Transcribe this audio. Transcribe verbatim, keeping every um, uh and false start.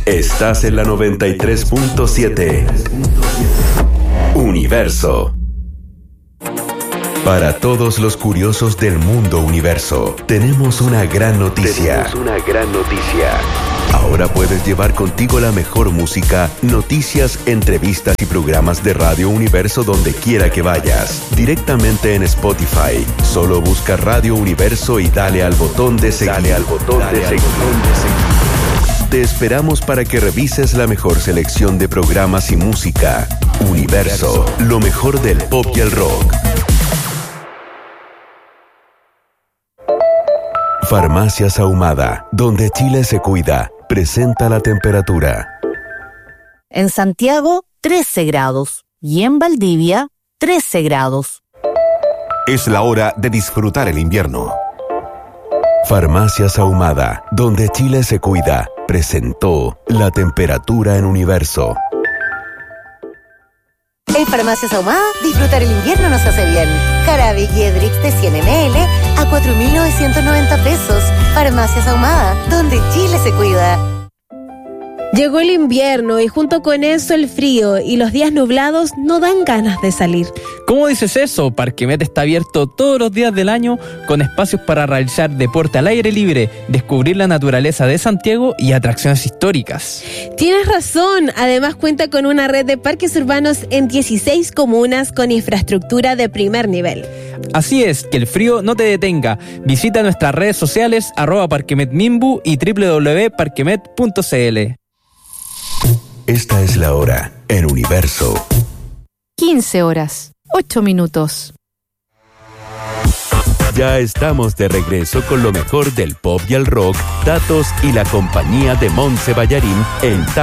Estás en la noventa y tres punto siete. Universo. Para todos los curiosos del mundo universo, tenemos una gran noticia. Tenemos una gran noticia. Ahora puedes llevar contigo la mejor música, noticias, entrevistas y programas de Radio Universo donde quiera que vayas. Directamente en Spotify. Solo busca Radio Universo y dale al botón de seguir. Dale al botón de seguir. Te esperamos para que revises la mejor selección de programas y música. Universo, lo mejor del pop y el rock. Farmacias Ahumada, donde Chile se cuida, presenta la temperatura. En Santiago, trece grados. Y en Valdivia, trece grados. Es la hora de disfrutar el invierno. Farmacias Ahumada, donde Chile se cuida, presentó la temperatura en Universo. En Farmacias Ahumada, disfrutar el invierno nos hace bien. Jarabe Guedrix de cien mililitros a cuatro mil novecientos noventa pesos. Farmacias Ahumada, donde Chile se cuida. Llegó el invierno y junto con eso el frío y los días nublados no dan ganas de salir. ¿Cómo dices eso? Parquemet está abierto todos los días del año con espacios para realizar deporte al aire libre, descubrir la naturaleza de Santiago y atracciones históricas. Tienes razón, además cuenta con una red de parques urbanos en dieciséis comunas con infraestructura de primer nivel. Así es, que el frío no te detenga. Visita nuestras redes sociales arroba parquemetmimbu y doble u doble u doble u punto parquemet punto c l. Esta es la hora en Universo. quince horas, ocho minutos. Ya estamos de regreso con lo mejor del pop y el rock, datos y la compañía de Montse Ballarín en